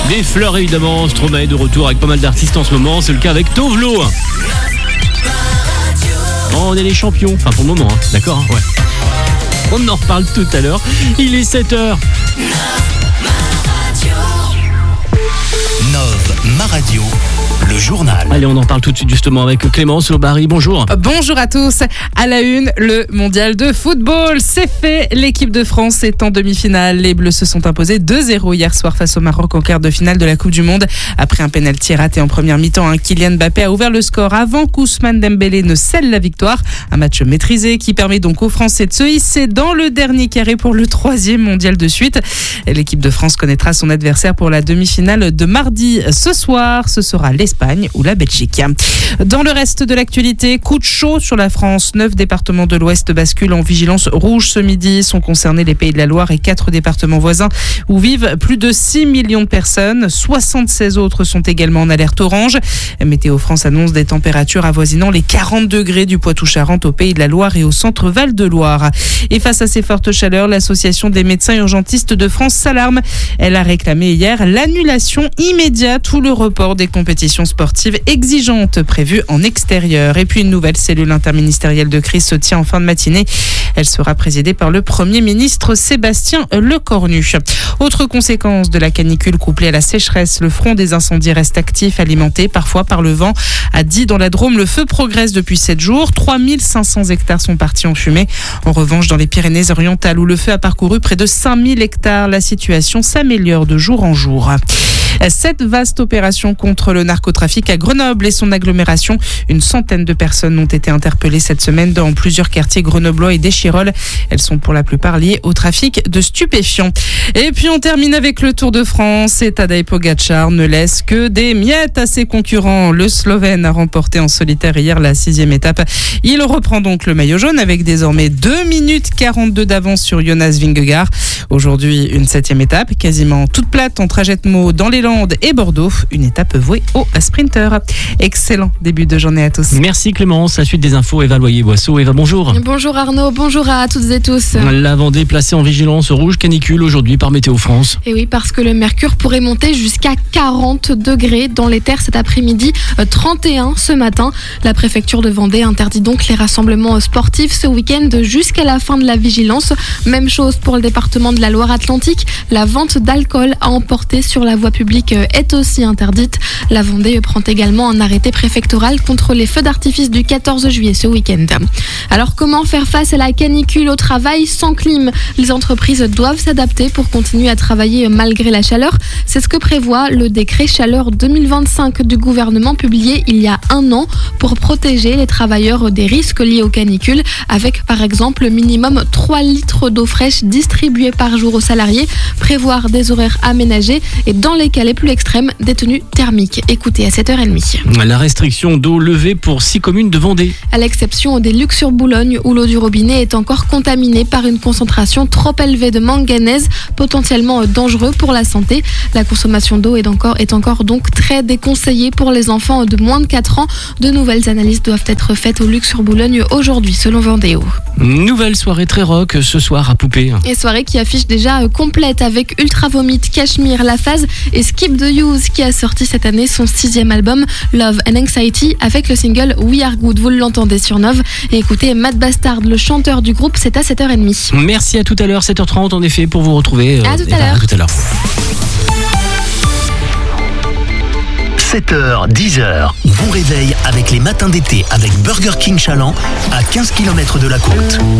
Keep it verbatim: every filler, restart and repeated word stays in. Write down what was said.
Des fleurs évidemment, Stromae de retour avec pas mal d'artistes en ce moment, c'est le cas avec Tovlo. On est les champions, enfin pour le moment, hein. D'accord, hein, ouais. On en reparle tout à l'heure, il est sept heures. Nove, ma radio, le journal. Allez, on en parle tout de suite justement avec Clémence Lobary. Bonjour. Bonjour à tous. À la une, le mondial de football, c'est fait. L'équipe de France est en demi-finale. Les Bleus se sont imposés deux zéro hier soir face au Maroc en quart de finale de la Coupe du Monde. Après un pénalty raté en première mi-temps, hein, Kylian Mbappé a ouvert le score avant qu'Ousmane Dembélé ne scelle la victoire. Un match maîtrisé qui permet donc aux Français de se hisser dans le dernier carré pour le troisième mondial de suite. L'équipe de France connaîtra son adversaire pour la demi-finale de mardi. Ce soir, ce sera l'Espagne ou la Belgique. Dans le reste de l'actualité, coup de chaud sur la France. Neuf départements de l'Ouest basculent en vigilance rouge ce midi. Sont concernés les Pays de la Loire et quatre départements voisins où vivent plus de six millions de personnes. soixante-seize autres sont également en alerte orange. Météo France annonce des températures avoisinant les quarante degrés du Poitou-Charentes aux Pays de la Loire et au centre Val-de-Loire. Et face à ces fortes chaleurs, l'association des médecins urgentistes de France s'alarme. Elle a réclamé hier l'annulation immédiate ou le report des compétitions sportives exigeantes prévues en extérieur. Et puis une nouvelle cellule interministérielle de crise se tient en fin de matinée. Elle sera présidée par le Premier ministre Sébastien Lecornu. Autre conséquence de la canicule couplée à la sécheresse, le front des incendies reste actif, alimenté parfois par le vent. À Die dans la Drôme, le feu progresse depuis sept jours. trois mille cinq cents hectares sont partis en fumée. En revanche, dans les Pyrénées-Orientales, où le feu a parcouru près de cinq mille hectares, la situation s'améliore de jour en jour. Cette vaste opération contre le narcotrafic à Grenoble et son agglomération. Une centaine de personnes ont été interpellées cette semaine dans plusieurs quartiers grenoblois et d'Échirolles. Elles sont pour la plupart liées au trafic de stupéfiants. Et puis on termine avec le Tour de France. Et Tadej Pogačar ne laisse que des miettes à ses concurrents. Le Slovène a remporté en solitaire hier la sixième étape. Il reprend donc le maillot jaune avec désormais deux minutes quarante-deux d'avance sur Jonas Vingegaard. Aujourd'hui, une septième étape, quasiment toute plate entre Ajetmo dans les Landes et Bordeaux. Une étape vouée aux sprinteurs. Excellent début de journée à tous. Merci Clémence. La suite des infos, Eva Loyer-Boisseau. Eva, bonjour. Bonjour Arnaud, bonjour à toutes et tous. La Vendée placée en vigilance rouge canicule aujourd'hui par Météo France. Et oui, parce que le mercure pourrait monter jusqu'à quarante degrés dans les terres cet après-midi, trente et un ce matin. La préfecture de Vendée interdit donc les rassemblements sportifs ce week-end jusqu'à la fin de la vigilance. Même chose pour le département de la Loire-Atlantique. La vente d'alcool à emporter sur la voie publique est aussi interdite. La Vendée prend également un arrêté préfectoral contre les feux d'artifice du quatorze juillet ce week-end. Alors comment faire face à la canicule au travail sans clim ? Les entreprises doivent s'adapter pour continuer à travailler malgré la chaleur. C'est ce que prévoit le décret chaleur deux mille vingt-cinq du gouvernement publié il y a un an pour protéger les travailleurs des risques liés aux canicules avec par exemple minimum trois litres d'eau fraîche distribués par jour aux salariés, prévoir des horaires aménagés et dans les cas les plus extrêmes, des tenues thermiques. Écoutez à sept heures trente. La restriction d'eau levée pour six communes de Vendée. À l'exception des Luc-sur-Boulogne où l'eau du robinet est encore contaminée par une concentration trop élevée de manganèse, potentiellement dangereux pour la santé. La consommation d'eau est encore, est encore donc très déconseillée pour les enfants de moins de quatre ans. De nouvelles analyses doivent être faites au Luc-sur-Boulogne aujourd'hui, selon Vendéo. Nouvelle soirée très rock ce soir à Poupée. Et soirée qui affiche déjà complète avec Ultra Vomit, Cashmere, La Phase et Skip the Use qui a sorti cette année son sixième album Love and Anxiety avec le single We Are Good. Vous l'entendez sur Nove. Et écoutez, Matt Bastard, le chanteur du groupe, c'est à sept heures trente. Merci, à tout à l'heure, sept heures trente en effet pour vous retrouver. À euh, tout à l'heure. À tout à l'heure. sept heures, dix heures. Bon réveil avec les matins d'été avec Burger King Chaland à quinze kilomètres de la côte.